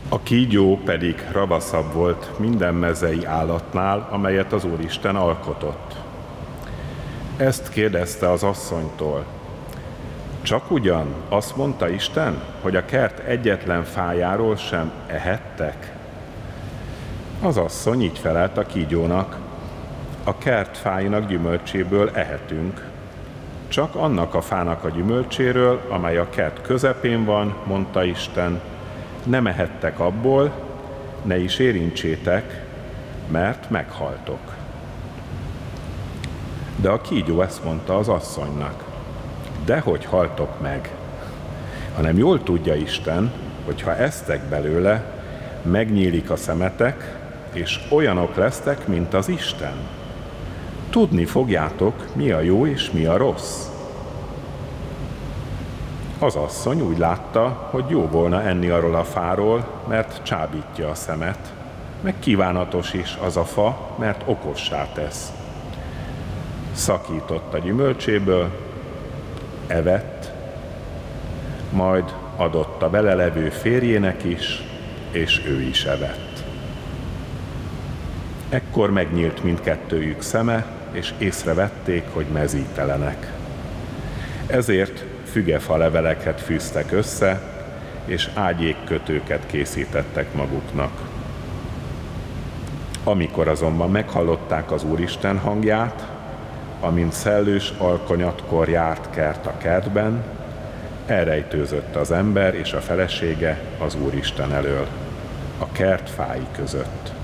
A kígyó pedig ravaszabb volt minden mezei állatnál, amelyet az Úristen alkotott. Ezt kérdezte az asszonytól: csak ugyan azt mondta Isten, hogy a kert egyetlen fájáról sem ehettek? Az asszony így felelt a kígyónak: a kert fáinak gyümölcséből ehetünk, csak annak a fának a gyümölcséről, amely a kert közepén van, mondta Isten, nem ehettek abból, ne is érintsétek, mert meghaltok. De a kígyó ezt mondta az asszonynak: dehogy haltok meg, hanem jól tudja Isten, hogy ha esztek belőle, megnyílik a szemetek, és olyanok lesztek, mint az Isten. Tudni fogjátok, mi a jó és mi a rossz. Az asszony úgy látta, hogy jó volna enni arról a fáról, mert csábítja a szemet, meg kívánatos is az a fa, mert okossá tesz. Szakított a gyümölcséből, evett, majd adott a belelevő férjének is, és ő is evett. Ekkor megnyílt mindkettőjük szeme, és észrevették, hogy mezítelenek. Ezért fügefa leveleket fűztek össze, és ágyékkötőket készítettek maguknak. Amikor azonban meghallották az Úristen hangját, amint szellős alkonyatkor járt kert a kertben, elrejtőzött az ember és a felesége az Úristen elől, a kert fái között.